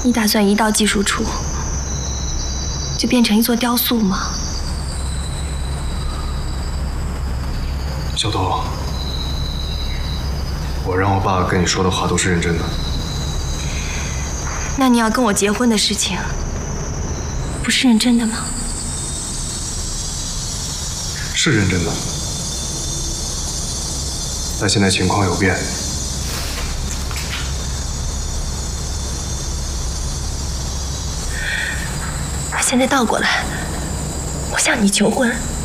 你打算一到技术处就变成一座雕塑吗？ 小豆，我让我爸跟你说的话都是认真的。 那你要跟我结婚的事情，不是认真的吗？ 是认真的，但现在情况有变。 现在倒过来，我向你求婚。